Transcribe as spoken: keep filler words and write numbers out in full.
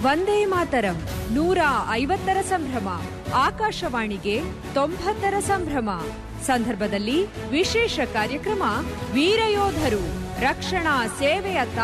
ವಂದೇ ಮಾತರಂ ನೂರ ಐವತ್ತರ ಸಂಭ್ರಮ, ಆಕಾಶವಾಣಿಗೆ ತೊಂಬತ್ತರ ಸಂಭ್ರಮ ಸಂದರ್ಭದಲ್ಲಿ ವಿಶೇಷ ಕಾರ್ಯಕ್ರಮ ವೀರಯೋಧರು ರಕ್ಷಣಾ ಸೇವೆಯ